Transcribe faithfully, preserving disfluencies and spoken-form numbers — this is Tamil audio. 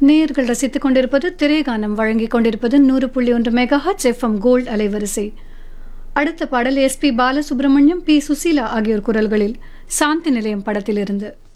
நேயர்கள் ரசித்துக் கொண்டிருப்பது திரைகானம் வழங்கிக் கொண்டிருப்பது நூறு புள்ளி ஒன்று மெகா ஹெர்ட்ஸ் எஃப்எம் கோல்ட் அலைவரிசை. அடுத்த பாடல் S B Balasubramaniam, B Susheela ஆகியோர் குரல்களில் சாந்தி நிலையம் படத்திலிருந்து.